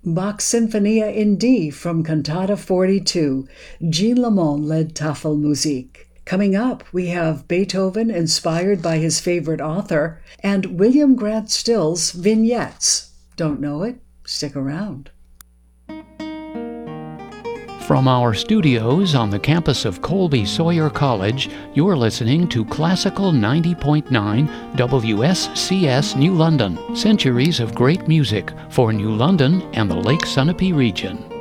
Bach's Sinfonia in D from Cantata 42. Jean Lamont led Tafelmusik. Coming up, we have Beethoven inspired by his favorite author and William Grant Still's Vignettes. Don't know it? Stick around. From our studios on the campus of Colby Sawyer College, you're listening to Classical 90.9 WSCS New London. Centuries of great music for New London and the Lake Sunapee region.